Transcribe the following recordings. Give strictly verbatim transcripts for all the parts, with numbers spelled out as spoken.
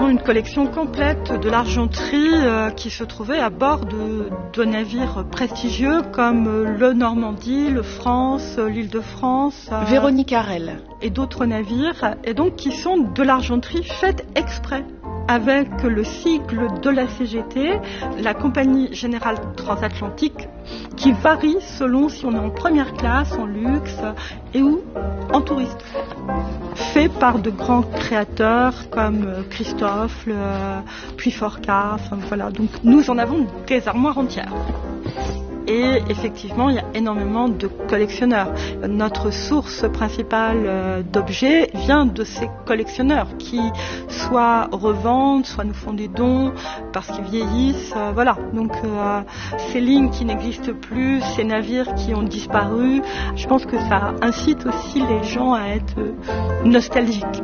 avons une collection complète de l'argenterie euh, qui se trouvait à bord de, de navires prestigieux comme euh, le Normandie, le France, euh, l'Île de France. Euh, Véronique Harel. Et d'autres navires, et donc qui sont de l'argenterie faite exprès, avec le sigle de la C G T, la Compagnie Générale Transatlantique, qui varie selon si on est en première classe, en luxe et ou en touriste. Fait par de grands créateurs comme Christophe, le Puy-Forcat, enfin voilà. Donc nous en avons des armoires entières. Et effectivement, il y a énormément de collectionneurs. Notre source principale d'objets vient de ces collectionneurs qui soit revendent, soit nous font des dons parce qu'ils vieillissent. Voilà. Donc euh, ces lignes qui n'existent plus, ces navires qui ont disparu, je pense que ça incite aussi les gens à être nostalgiques.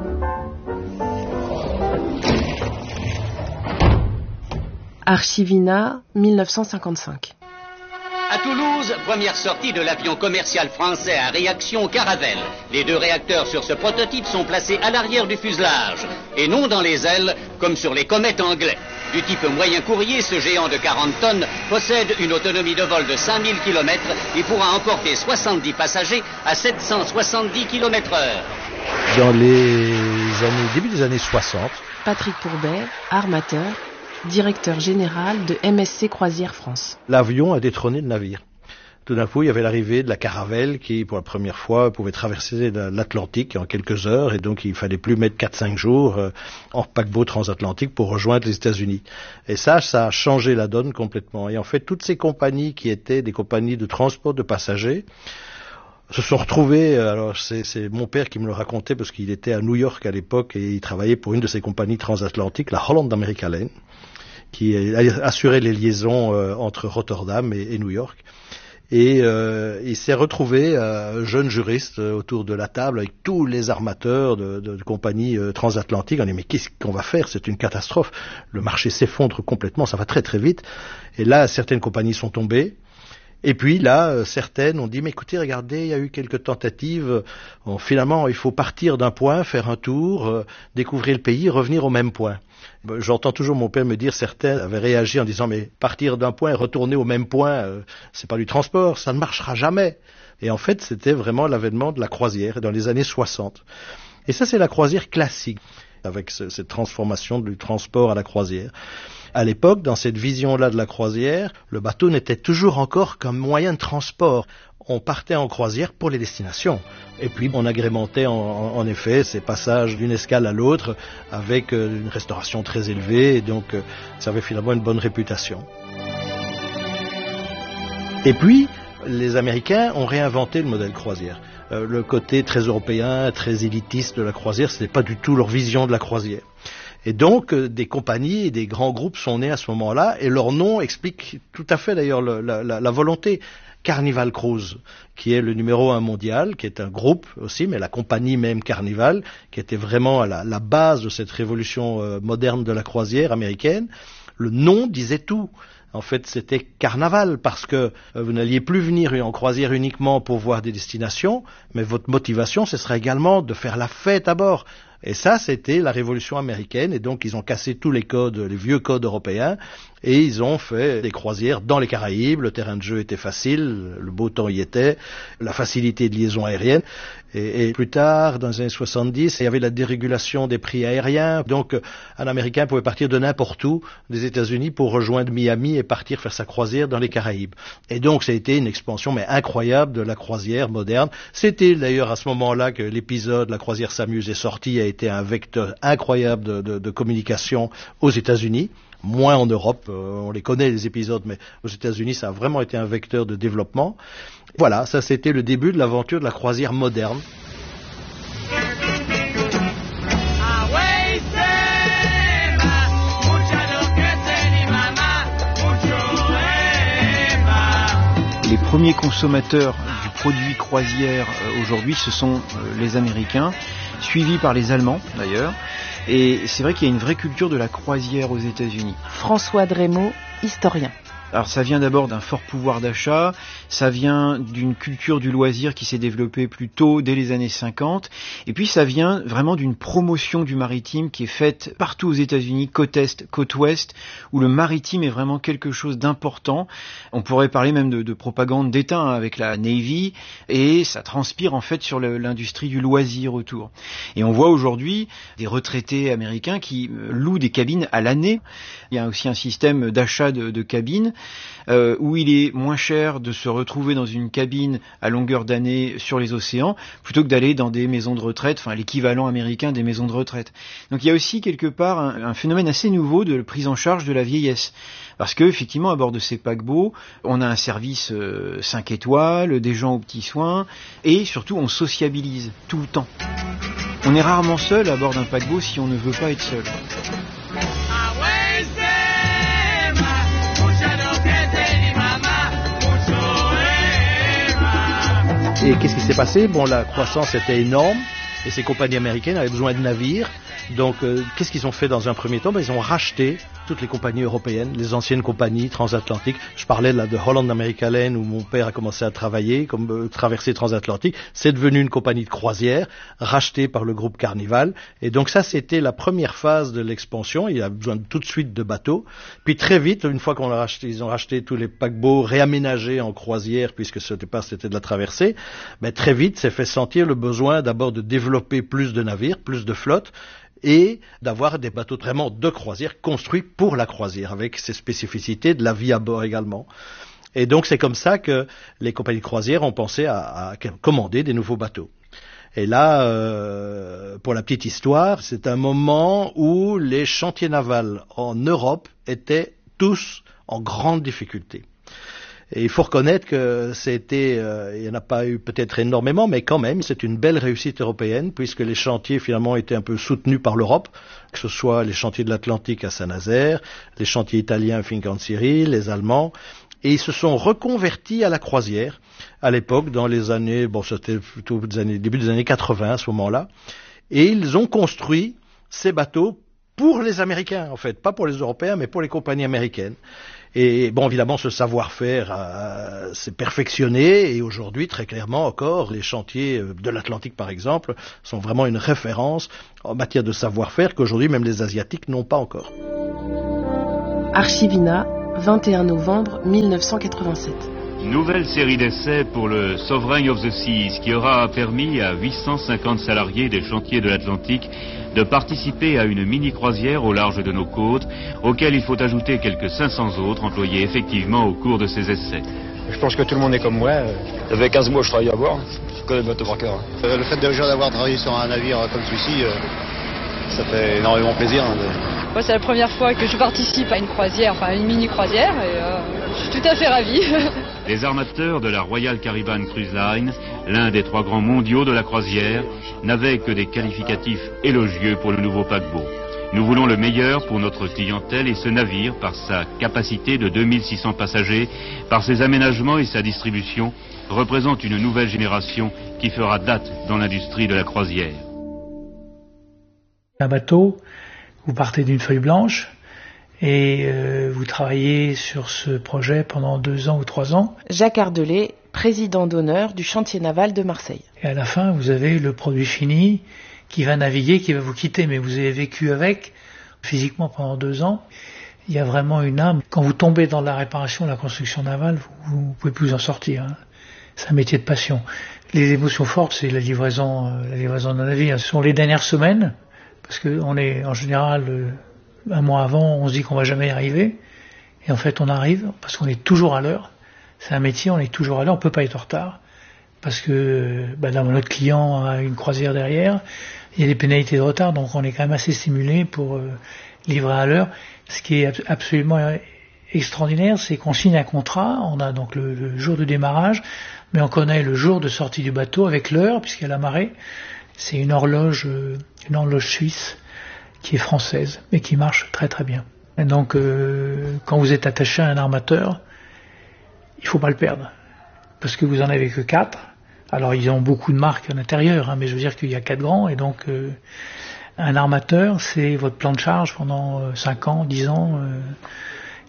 Archivina, mille neuf cent cinquante-cinq. À Toulouse, première sortie de l'avion commercial français à réaction Caravelle. Les deux réacteurs sur ce prototype sont placés à l'arrière du fuselage et non dans les ailes comme sur les comètes anglais. Du type moyen courrier, ce géant de quarante tonnes possède une autonomie de vol de cinq mille kilomètres et pourra emporter soixante-dix passagers à sept cent soixante-dix kilomètres heure. Dans les années, début des années soixante, Patrick Courbet, armateur, directeur général de M S C Croisière France. L'avion a détrôné le navire. Tout d'un coup, il y avait l'arrivée de la Caravelle qui, pour la première fois, pouvait traverser l'Atlantique en quelques heures et donc il fallait plus mettre quatre cinq jours en paquebot transatlantique pour rejoindre les États-Unis. Et ça, ça a changé la donne complètement. Et en fait, toutes ces compagnies qui étaient des compagnies de transport de passagers se sont retrouvés, alors c'est, c'est mon père qui me le racontait parce qu'il était à New York à l'époque et il travaillait pour une de ces compagnies transatlantiques, la Holland America Line, qui assurait les liaisons euh, entre Rotterdam et, et New York. Et euh, il s'est retrouvé, euh, jeune juriste, euh, autour de la table avec tous les armateurs de, de, de compagnies euh, transatlantiques. On dit mais qu'est-ce qu'on va faire? C'est une catastrophe. Le marché s'effondre complètement, ça va très très vite. Et là, certaines compagnies sont tombées. Et puis là, euh, certaines ont dit, mais écoutez, regardez, il y a eu quelques tentatives. Bon, finalement, il faut partir d'un point, faire un tour, euh, découvrir le pays, revenir au même point. Ben, j'entends toujours mon père me dire, certains avaient réagi en disant, mais partir d'un point et retourner au même point, euh, c'est pas du transport, ça ne marchera jamais. Et en fait, c'était vraiment l'avènement de la croisière dans les années soixante. Et ça, c'est la croisière classique, avec ce, cette transformation du transport à la croisière. À l'époque, dans cette vision-là de la croisière, le bateau n'était toujours encore qu'un moyen de transport. On partait en croisière pour les destinations. Et puis, on agrémentait en, en effet ces passages d'une escale à l'autre avec une restauration très élevée. Et donc, ça avait finalement une bonne réputation. Et puis, les Américains ont réinventé le modèle croisière. Euh, le côté très européen, très élitiste de la croisière, ce n'est pas du tout leur vision de la croisière. Et donc, euh, des compagnies et des grands groupes sont nés à ce moment-là, et leur nom explique tout à fait d'ailleurs le, la, la, la volonté. Carnival Cruise, qui est le numéro un mondial, qui est un groupe aussi, mais la compagnie même Carnival, qui était vraiment à la, la base de cette révolution euh, moderne de la croisière américaine, le nom disait tout. En fait, c'était carnaval, parce que euh, vous n'alliez plus venir en croisière uniquement pour voir des destinations, mais votre motivation, ce serait également de faire la fête à bord. Et ça, c'était la révolution américaine, et donc ils ont cassé tous les codes, les vieux codes européens, et ils ont fait des croisières dans les Caraïbes. Le terrain de jeu était facile, le beau temps y était, la facilité de liaison aérienne. Et, et plus tard, dans les années soixante-dix, il y avait la dérégulation des prix aériens. Donc, un Américain pouvait partir de n'importe où des États-Unis pour rejoindre Miami et partir faire sa croisière dans les Caraïbes. Et donc, ça a été une expansion mais incroyable de la croisière moderne. C'était d'ailleurs à ce moment-là que l'épisode La croisière s'amuse est sorti, a été un vecteur incroyable de, de, de communication aux États-Unis. Moins en Europe, euh, on les connaît les épisodes, mais aux États-Unis, ça a vraiment été un vecteur de développement. Voilà, ça c'était le début de l'aventure de la croisière moderne. Les premiers consommateurs du produit croisière euh, aujourd'hui, ce sont euh, les Américains, suivis par les Allemands d'ailleurs. Et c'est vrai qu'il y a une vraie culture de la croisière aux États-Unis. François Drémaud, historien. Alors ça vient d'abord d'un fort pouvoir d'achat, ça vient d'une culture du loisir qui s'est développée plus tôt, dès les années cinquante, et puis ça vient vraiment d'une promotion du maritime qui est faite partout aux États-Unis, côte est, côte ouest, où le maritime est vraiment quelque chose d'important. On pourrait parler même de, de propagande d'État hein, avec la Navy, et ça transpire en fait sur le, l'industrie du loisir autour. Et on voit aujourd'hui des retraités américains qui louent des cabines à l'année. Il y a aussi un système d'achat de, de cabines, Euh, où il est moins cher de se retrouver dans une cabine à longueur d'année sur les océans plutôt que d'aller dans des maisons de retraite, enfin l'équivalent américain des maisons de retraite. Donc il y a aussi quelque part un, un phénomène assez nouveau de prise en charge de la vieillesse. Parce que effectivement à bord de ces paquebots, on a un service euh, cinq étoiles, des gens aux petits soins et surtout on sociabilise tout le temps. On est rarement seul à bord d'un paquebot si on ne veut pas être seul. Et qu'est-ce qui s'est passé? Bon, la croissance était énorme et ces compagnies américaines avaient besoin de navires. Donc, euh, qu'est-ce qu'ils ont fait dans un premier temps? Ben, ils ont racheté toutes les compagnies européennes, les anciennes compagnies transatlantiques. Je parlais là de Holland America Line où mon père a commencé à travailler comme euh, traversée transatlantique. C'est devenu une compagnie de croisière rachetée par le groupe Carnival. Et donc ça, c'était la première phase de l'expansion. Il y a besoin de, tout de suite de bateaux. Puis très vite, une fois qu'on a racheté, ils ont racheté tous les paquebots réaménagés en croisière puisque ce n'était pas, c'était de la traversée. Ben, très vite, s'est fait sentir le besoin d'abord de développer plus de navires, plus de flottes, et d'avoir des bateaux vraiment de croisière construits pour la croisière, avec ses spécificités de la vie à bord également. Et donc c'est comme ça que les compagnies de croisière ont pensé à, à commander des nouveaux bateaux. Et là, euh, pour la petite histoire, c'est un moment où les chantiers navals en Europe étaient tous en grande difficulté. Et il faut reconnaître que c'était, euh, il n'y en a pas eu peut-être énormément, mais quand même, c'est une belle réussite européenne, puisque les chantiers finalement étaient un peu soutenus par l'Europe, que ce soit les chantiers de l'Atlantique à Saint-Nazaire, les chantiers italiens à Fincantieri, les Allemands, et ils se sont reconvertis à la croisière, à l'époque, dans les années, bon, c'était plutôt des années, début des années quatre-vingts à ce moment-là, et ils ont construit ces bateaux pour les Américains, en fait, pas pour les Européens, mais pour les compagnies américaines. Et bon, évidemment, ce savoir-faire euh, s'est perfectionné et aujourd'hui, très clairement encore, les chantiers de l'Atlantique, par exemple, sont vraiment une référence en matière de savoir-faire qu'aujourd'hui, même les Asiatiques n'ont pas encore. Archivina, vingt et un novembre mille neuf cent quatre-vingt-sept. Nouvelle série d'essais pour le Sovereign of the Seas qui aura permis à huit cent cinquante salariés des chantiers de l'Atlantique de participer à une mini-croisière au large de nos côtes, auxquelles il faut ajouter quelques cinq cents autres employés effectivement au cours de ces essais. Je pense que tout le monde est comme moi. Ça fait quinze mois que je travaille à bord. Je connais le bateau par cœur. Euh, le fait déjà d'avoir travaillé sur un navire comme celui-ci, euh, ça fait énormément plaisir. Hein, de... Moi, c'est la première fois que je participe à une croisière, enfin à une mini-croisière, et euh, je suis tout à fait ravie. Les armateurs de la Royal Caribbean Cruise Line, l'un des trois grands mondiaux de la croisière, n'avaient que des qualificatifs élogieux pour le nouveau paquebot. Nous voulons le meilleur pour notre clientèle et ce navire, par sa capacité de deux mille six cents passagers, par ses aménagements et sa distribution, représente une nouvelle génération qui fera date dans l'industrie de la croisière. Un bateau, vous partez d'une feuille blanche et euh, vous travaillez sur ce projet pendant deux ans ou trois ans. Jacques Ardelet, président d'honneur du chantier naval de Marseille. Et à la fin, vous avez le produit fini qui va naviguer, qui va vous quitter, mais vous avez vécu avec physiquement pendant deux ans. Il y a vraiment une âme. Quand vous tombez dans la réparation, la construction navale, vous ne pouvez plus en sortir. Hein. C'est un métier de passion. Les émotions fortes, c'est la livraison, euh, la livraison d'un navire. Ce sont les dernières semaines, parce qu'on est en général euh, un mois avant, on se dit qu'on va jamais y arriver, et en fait on arrive parce qu'on est toujours à l'heure. C'est un métier, on est toujours à l'heure, on peut pas être en retard, parce que bah, là, notre client a une croisière derrière, il y a des pénalités de retard, donc on est quand même assez stimulé pour euh, livrer à l'heure. Ce qui est absolument extraordinaire, c'est qu'on signe un contrat, on a donc le, le jour de démarrage, mais on connaît le jour de sortie du bateau avec l'heure, puisqu'il y a la marée. C'est une horloge, une horloge suisse qui est française, mais qui marche très très bien. Et donc, euh, quand vous êtes attaché à un armateur, il faut pas le perdre, parce que vous en avez que quatre. Alors, ils ont beaucoup de marques à l'intérieur, hein, mais je veux dire qu'il y a quatre grands, et donc euh, un armateur, c'est votre plan de charge pendant euh, cinq ans, dix ans. Euh,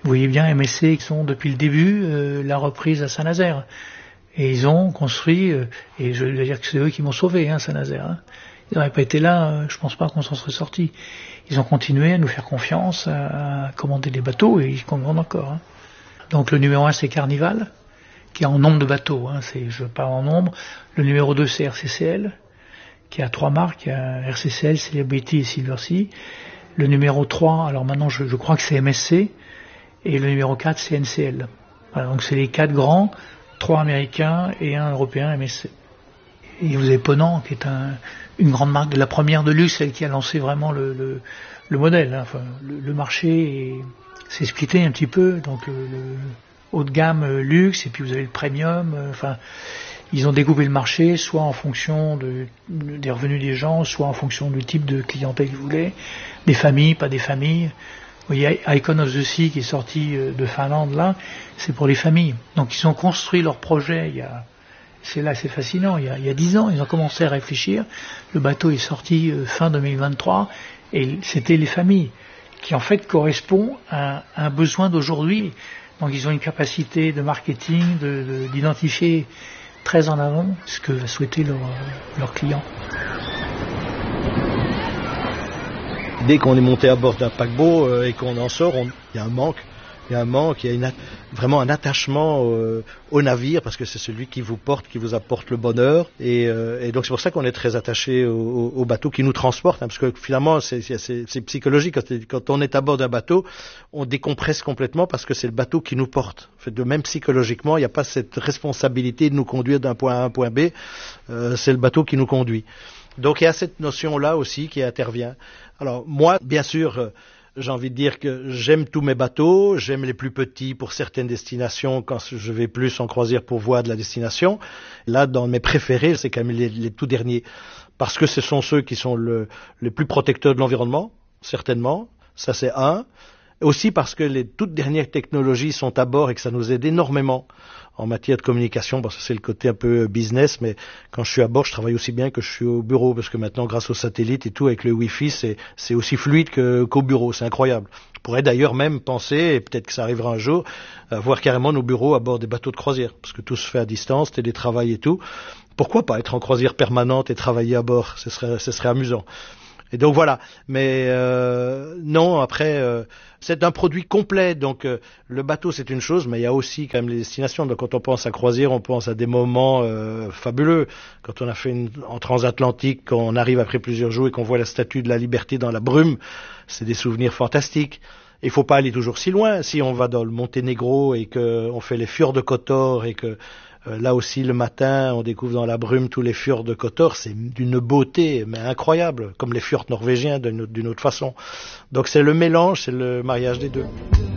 Vous voyez bien, M S C qui sont depuis le début euh, la reprise à Saint-Nazaire. Et ils ont construit, euh, et je veux dire que c'est eux qui m'ont sauvé, hein, Saint-Nazaire. Hein. Ils n'auraient pas été là, euh, je pense pas qu'on s'en serait sorti. Ils ont continué à nous faire confiance, à, à commander des bateaux, et ils commandent encore. Hein. Donc le numéro un, c'est Carnival, qui est en nombre de bateaux, hein, c'est, je parle en nombre. Le numéro deux, c'est R C C L, qui a trois marques, il y a R C C L, Celebrity et Silversea. Le numéro trois, alors maintenant je, je crois que c'est M S C, et le numéro quatre, c'est N C L. Voilà, donc c'est les quatre grands, trois américains et un européen M S C. Et vous avez Ponant, qui est un, une grande marque, la première de luxe, celle qui a lancé vraiment le, le, le modèle. Hein. Enfin, le, le marché est, s'est splitté un petit peu, donc le, le haut de gamme euh, luxe, et puis vous avez le premium. Euh, enfin, ils ont découpé le marché, soit en fonction de, de, des revenus des gens, soit en fonction du type de clientèle qu'ils voulaient, des familles, pas des familles. Vous voyez, Icon of the Sea qui est sorti de Finlande, là, c'est pour les familles. Donc ils ont construit leur projet il y a, c'est là, c'est fascinant, il y a, il y a dix ans, ils ont commencé à réfléchir. Le bateau est sorti euh, fin deux mille vingt-trois, et c'était les familles, qui en fait correspond à, à un besoin d'aujourd'hui. Donc ils ont une capacité de marketing, de, de, d'identifier très en avant ce que va souhaiter leur, leur client. Dès qu'on est monté à bord d'un paquebot euh, et qu'on en sort, il y a un manque, il y a un manque, il y a une, vraiment un attachement euh, au navire, parce que c'est celui qui vous porte, qui vous apporte le bonheur, et, euh, et donc c'est pour ça qu'on est très attaché au, au, au bateau qui nous transporte, hein, parce que finalement c'est, c'est, c'est psychologique, quand, quand on est à bord d'un bateau, on décompresse complètement parce que c'est le bateau qui nous porte. En fait, de même psychologiquement, il n'y a pas cette responsabilité de nous conduire d'un point A à un point B, euh, c'est le bateau qui nous conduit. Donc il y a cette notion-là aussi qui intervient. Alors moi, bien sûr, euh, j'ai envie de dire que j'aime tous mes bateaux, j'aime les plus petits pour certaines destinations quand je vais plus en croisière pour voir de la destination. Là, dans mes préférés, c'est quand même les, les tout derniers, parce que ce sont ceux qui sont le, les plus protecteurs de l'environnement, certainement, ça c'est un. Aussi parce que les toutes dernières technologies sont à bord et que ça nous aide énormément en matière de communication, parce que c'est le côté un peu business, mais quand je suis à bord, je travaille aussi bien que je suis au bureau, parce que maintenant, grâce aux satellites et tout, avec le Wi-Fi, c'est, c'est aussi fluide que, qu'au bureau, c'est incroyable. Je pourrais d'ailleurs même penser, et peut-être que ça arrivera un jour, à voir carrément nos bureaux à bord des bateaux de croisière, parce que tout se fait à distance, télétravail et tout. Pourquoi pas être en croisière permanente et travailler à bord? Ce serait, ce serait amusant. Et donc voilà, mais euh, non, après, euh, c'est un produit complet, donc euh, le bateau c'est une chose, mais il y a aussi quand même les destinations. Donc quand on pense à croisière, on pense à des moments euh, fabuleux. Quand on a fait une, en transatlantique, quand on arrive après plusieurs jours et qu'on voit la Statue de la Liberté dans la brume, c'est des souvenirs fantastiques. Il faut pas aller toujours si loin. Si on va dans le Monténégro et qu'on fait les fjords de Kotor et que Euh, là aussi, le matin, on découvre dans la brume tous les fjords de Kotor, c'est d'une beauté mais incroyable, comme les fjords norvégiens d'une, d'une autre façon. Donc c'est le mélange, c'est le mariage des deux.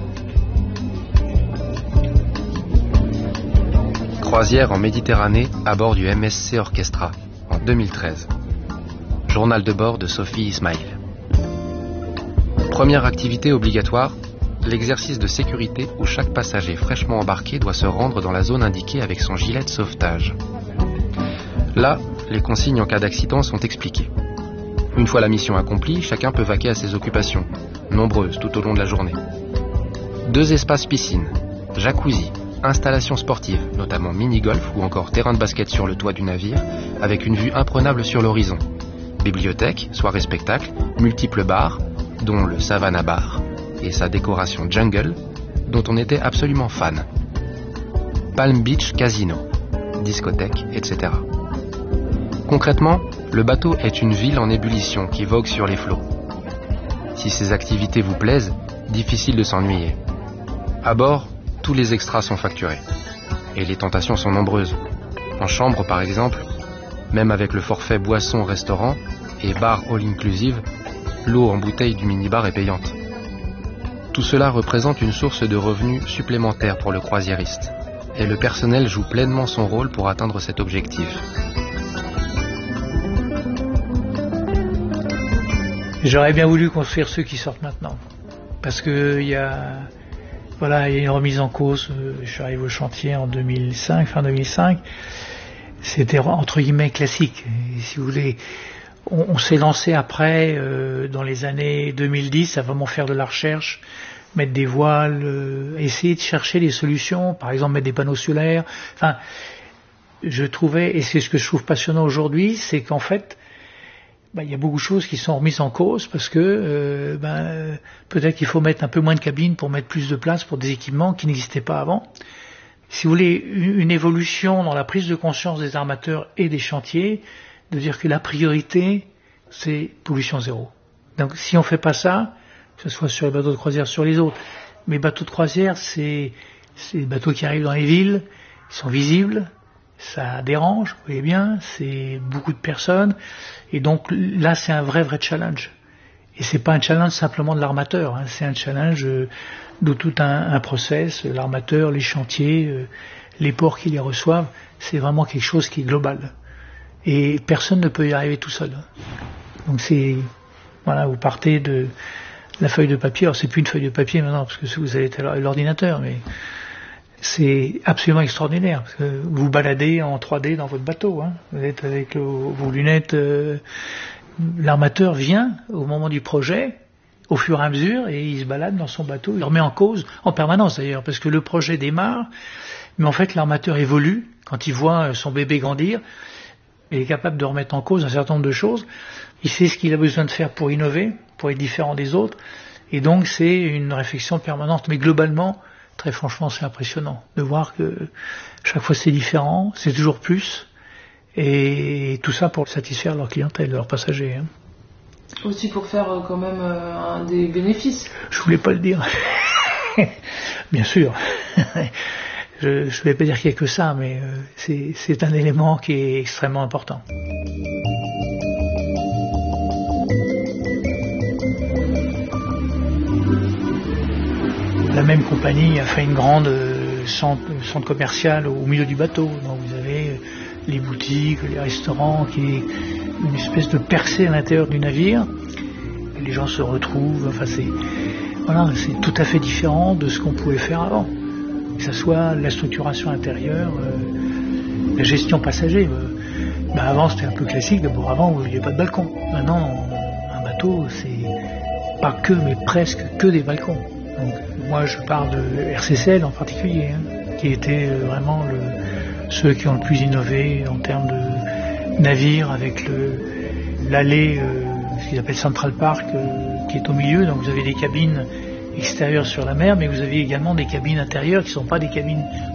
Croisière en Méditerranée à bord du M S C Orchestra, en deux mille treize. Journal de bord de Sophie Ismail. Première activité obligatoire, l'exercice de sécurité où chaque passager fraîchement embarqué doit se rendre dans la zone indiquée avec son gilet de sauvetage. Là, les consignes en cas d'accident sont expliquées. Une fois la mission accomplie, chacun peut vaquer à ses occupations, nombreuses tout au long de la journée. Deux espaces piscine, jacuzzi, installations sportives, notamment mini-golf ou encore terrain de basket sur le toit du navire, avec une vue imprenable sur l'horizon. Bibliothèque, soirée spectacle, multiples bars, dont le Savannah Bar, et sa décoration jungle, dont on était absolument fan. Palm Beach Casino, discothèque, et cetera. Concrètement, le bateau est une ville en ébullition qui vogue sur les flots. Si ces activités vous plaisent, difficile de s'ennuyer. À bord, tous les extras sont facturés. Et les tentations sont nombreuses. En chambre, par exemple, même avec le forfait boisson-restaurant et bar all-inclusive, l'eau en bouteille du minibar est payante. Tout cela représente une source de revenus supplémentaire pour le croisiériste. Et le personnel joue pleinement son rôle pour atteindre cet objectif. J'aurais bien voulu construire ceux qui sortent maintenant. Parce que il y a, voilà, il y a une remise en cause. Je suis arrivé au chantier en deux mille cinq, fin deux mille cinq. C'était entre guillemets classique. Et si vous voulez, on, on s'est lancé après, euh, dans les années deux mille dix, à vraiment faire de la recherche, mettre des voiles, euh, essayer de chercher des solutions, par exemple mettre des panneaux solaires. Enfin, je trouvais, et c'est ce que je trouve passionnant aujourd'hui, c'est qu'en fait, ben, il y a beaucoup de choses qui sont remises en cause parce que euh, ben, peut-être qu'il faut mettre un peu moins de cabines pour mettre plus de place pour des équipements qui n'existaient pas avant. Si vous voulez, une évolution dans la prise de conscience des armateurs et des chantiers, de dire que la priorité, c'est pollution zéro. Donc si on fait pas ça, que ce soit sur les bateaux de croisière, sur les autres, mais bateaux de croisière, c'est, c'est des bateaux qui arrivent dans les villes, ils sont visibles, ça dérange, vous voyez bien, c'est beaucoup de personnes, et donc là c'est un vrai vrai challenge. Et c'est pas un challenge simplement de l'armateur, hein, c'est un challenge de tout un, un process, l'armateur, les chantiers, euh, les ports qui les reçoivent, c'est vraiment quelque chose qui est global. Et personne ne peut y arriver tout seul. Donc c'est, voilà, vous partez de la feuille de papier, alors c'est plus une feuille de papier maintenant, parce que vous avez l'ordinateur, mais c'est absolument extraordinaire, parce que vous baladez en trois D dans votre bateau, hein. Vous êtes avec euh, vos lunettes, euh, l'armateur vient au moment du projet, au fur et à mesure, et il se balade dans son bateau, il remet en cause, en permanence d'ailleurs, parce que le projet démarre, mais en fait l'armateur évolue, quand il voit son bébé grandir, il est capable de remettre en cause un certain nombre de choses, il sait ce qu'il a besoin de faire pour innover, pour être différent des autres, et donc c'est une réflexion permanente, mais globalement, très franchement, c'est impressionnant de voir que chaque fois c'est différent, c'est toujours plus, et tout ça pour satisfaire leur clientèle, leurs passagers. Hein. Aussi pour faire euh, quand même euh, un des bénéfices. Je voulais pas le dire. Bien sûr. Je ne vais pas dire qu'il n'y a que ça, mais euh, c'est, c'est un élément qui est extrêmement important. La même compagnie a fait une grande euh, centre, centre commercial au milieu du bateau. Donc vous avez euh, les boutiques, les restaurants, qui est une espèce de percée à l'intérieur du navire. Et les gens se retrouvent. Enfin, c'est, voilà, c'est tout à fait différent de ce qu'on pouvait faire avant. Que ce soit la structuration intérieure, euh, la gestion passager. Euh, ben avant c'était un peu classique, d'abord avant il n'y avait pas de balcon. Maintenant un bateau c'est pas que mais presque que des balcons. Donc, moi je parle de R C C L en particulier, hein, qui était vraiment le, ceux qui ont le plus innové en termes de navires avec le, l'allée, euh, ce qu'ils appellent Central Park, euh, qui est au milieu, donc vous avez des cabines extérieures sur la mer, mais vous avez également des cabines intérieures qui ne sont pas des cabines